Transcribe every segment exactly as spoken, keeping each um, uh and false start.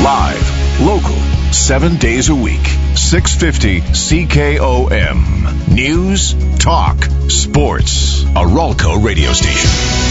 Live, local, seven days a week. six fifty C K O M. News, talk, sports. A Ralco radio station.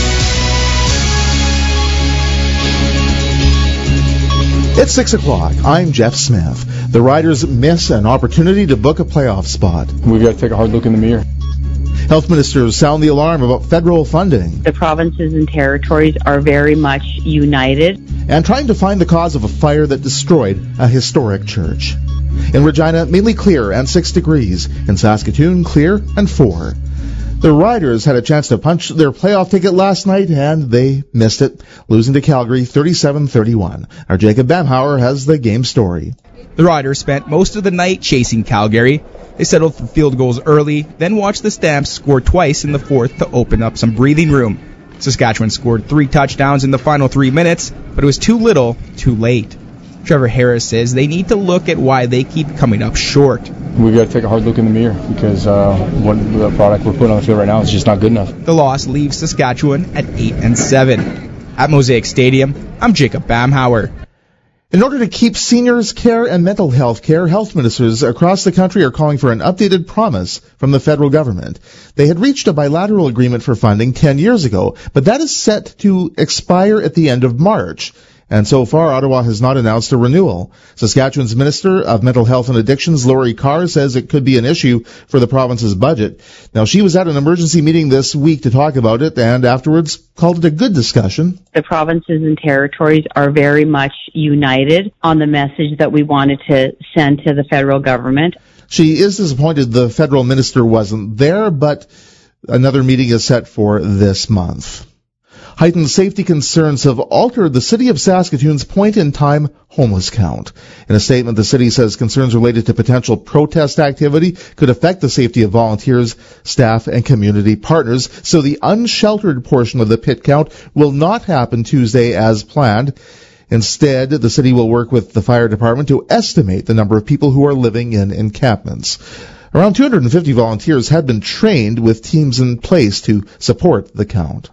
It's six o'clock. I'm Jeff Smith. The Riders miss an opportunity to book a playoff spot. We've got to take a hard look in the mirror. Health ministers sound the alarm about federal funding. The provinces and territories are very much united. And trying to find the cause of a fire that destroyed a historic church. In Regina, mainly clear and six degrees. In Saskatoon, clear and four. The Riders had a chance to punch their playoff ticket last night, and they missed it, losing to Calgary thirty-seven thirty-one. Our Jacob Bamhauer has the game story. The Riders spent most of the night chasing Calgary. They settled for field goals early, then watched the Stamps score twice in the fourth to open up some breathing room. Saskatchewan scored three touchdowns in the final three minutes, but it was too little, too late. Trevor Harris says they need to look at why they keep coming up short. We've got to take a hard look in the mirror because uh, what the product we're putting on the field right now is just not good enough. The loss leaves Saskatchewan at eight and seven. At Mosaic Stadium, I'm Jacob Bamhauer. In order to keep seniors' care and mental health care, health ministers across the country are calling for an updated promise from the federal government. They had reached a bilateral agreement for funding ten years ago, but that is set to expire at the end of March. And so far, Ottawa has not announced a renewal. Saskatchewan's Minister of Mental Health and Addictions, Lori Carr, says it could be an issue for the province's budget. Now, she was at an emergency meeting this week to talk about it and afterwards called it a good discussion. The provinces and territories are very much united on the message that we wanted to send to the federal government. She is disappointed the federal minister wasn't there, but another meeting is set for this month. Heightened safety concerns have altered the city of Saskatoon's point-in-time homeless count. In a statement, the city says concerns related to potential protest activity could affect the safety of volunteers, staff, and community partners, so the unsheltered portion of the pit count will not happen Tuesday as planned. Instead, the city will work with the fire department to estimate the number of people who are living in encampments. Around two hundred fifty volunteers had been trained with teams in place to support the count.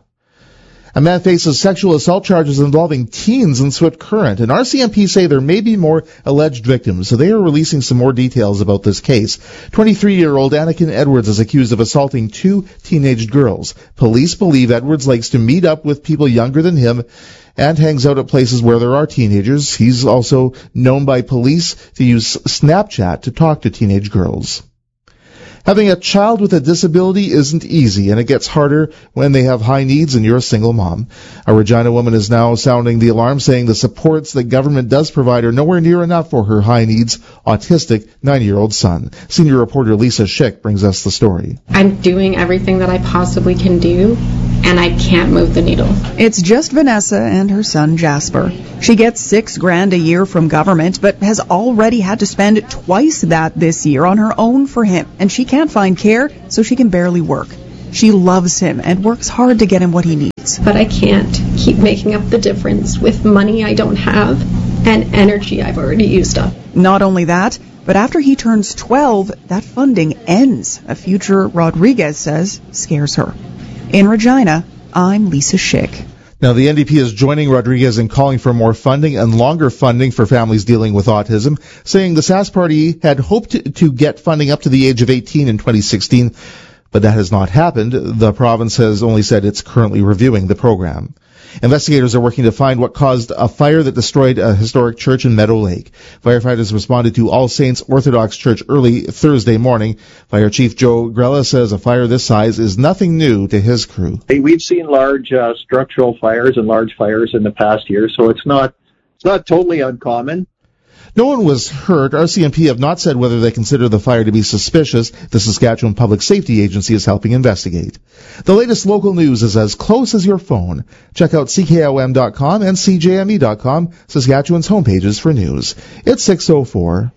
A man faces sexual assault charges involving teens in Swift Current, and R C M P say there may be more alleged victims, so they are releasing some more details about this case. twenty-three-year-old Anakin Edwards is accused of assaulting two teenage girls. Police believe Edwards likes to meet up with people younger than him and hangs out at places where there are teenagers. He's also known by police to use Snapchat to talk to teenage girls. Having a child with a disability isn't easy, and it gets harder when they have high needs and you're a single mom. A Regina woman is now sounding the alarm, saying the supports that government does provide are nowhere near enough for her high-needs, autistic nine-year-old son. Senior reporter Lisa Schick brings us the story. I'm doing everything that I possibly can do, and I can't move the needle. It's just Vanessa and her son Jasper. She gets six grand a year from government, but has already had to spend twice that this year on her own for him, and she can't find care, so she can barely work. She loves him and works hard to get him what he needs. But I can't keep making up the difference with money I don't have and energy I've already used up. Not only that, but after he turns twelve, that funding ends. A future Rodriguez says scares her. In Regina, I'm Lisa Schick. Now, the N D P is joining Rodriguez in calling for more funding and longer funding for families dealing with autism, saying the S A S Party had hoped to, to get funding up to the age of eighteen in twenty sixteen, but that has not happened. The province has only said it's currently reviewing the program. Investigators are working to find what caused a fire that destroyed a historic church in Meadow Lake. Firefighters responded to All Saints Orthodox Church early Thursday morning. Fire Chief Joe Grella says a fire this size is nothing new to his crew. Hey, we've seen large uh, structural fires and large fires in the past year, so it's not it's not totally uncommon. No one was hurt. R C M P have not said whether they consider the fire to be suspicious. The Saskatchewan Public Safety Agency is helping investigate. The latest local news is as close as your phone. Check out C K O M dot com and C J M E dot com, Saskatchewan's homepages for news. It's six oh four.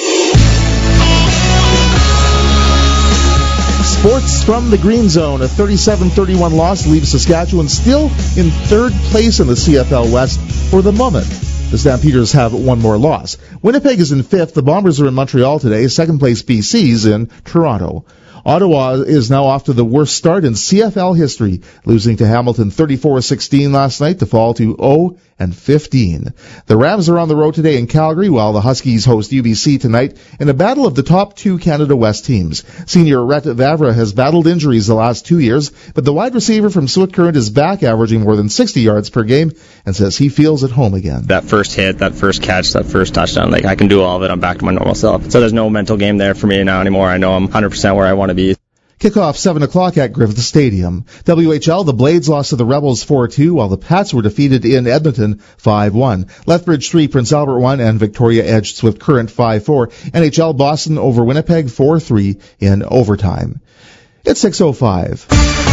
Sports from the Green Zone. A thirty-seven thirty-one loss leaves Saskatchewan still in third place in the C F L West for the moment. The Stampeders have one more loss. Winnipeg is in fifth. The Bombers are in Montreal today. Second place B C's in Toronto. Ottawa is now off to the worst start in C F L history, losing to Hamilton thirty-four sixteen last night to fall to oh and fifteen. The Rams are on the road today in Calgary, while the Huskies host U B C tonight in a battle of the top two Canada West teams. Senior Rhett Vavra has battled injuries the last two years, but the wide receiver from Swift Current is back, averaging more than sixty yards per game, and says he feels at home again. That first hit, that first catch, that first touchdown, like I can do all of it. I'm back to my normal self. So there's no mental game there for me now anymore. I know I'm one hundred percent where I want to be. Kickoff seven o'clock at Griffith Stadium. W H L, the Blades lost to the Rebels four two, while the Pats were defeated in Edmonton five one. Lethbridge three, Prince Albert one, and Victoria edged Swift Current five four. N H L, Boston over Winnipeg four three in overtime. It's six oh five.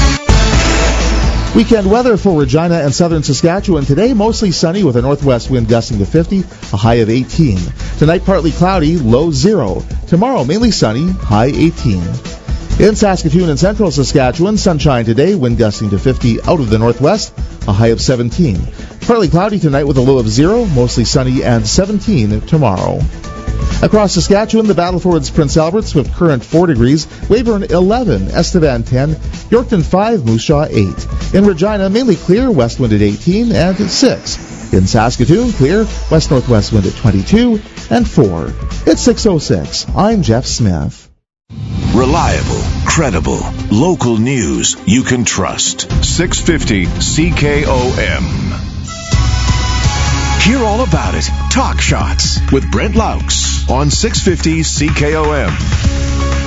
Weekend weather for Regina and southern Saskatchewan today, mostly sunny with a northwest wind gusting to fifty, a high of eighteen. Tonight, partly cloudy, low zero. Tomorrow, mainly sunny, high eighteen. In Saskatoon and central Saskatchewan, sunshine today, wind gusting to fifty out of the northwest, a high of seventeen. Partly cloudy tonight with a low of zero, mostly sunny and seventeen tomorrow. Across Saskatchewan, the Battlefords Prince Albert, Swift Current four degrees, Weyburn eleven, Estevan ten, Yorkton five, Moose Jaw eight. In Regina, mainly clear, west wind at eighteen and six. In Saskatoon, clear, west-northwest wind at twenty-two and four. It's six oh six. I'm Jeff Smith. Reliable, credible, local news you can trust. six fifty C K O M. Hear all about it. Talk Shots with Brent Laux on six fifty C K O M.